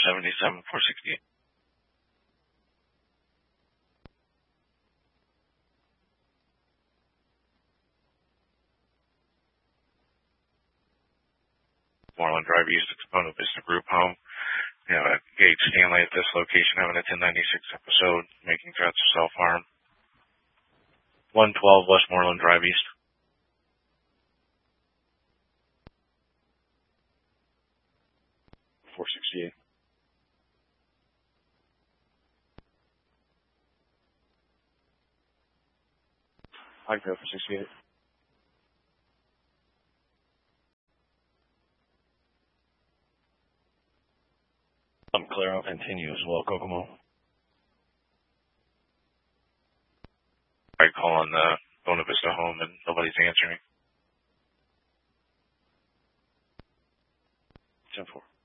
477, 468. Moreland Drive East, Exponent Vista Group Home. Gage Stanley at this location having a 1096 episode, making threats of self-harm. 112 Westmoreland Drive East. .468. I can go for 68. I'm clear. I'll continue as well, Kokomo. I call on the Bona Vista home and nobody's answering. 10-4.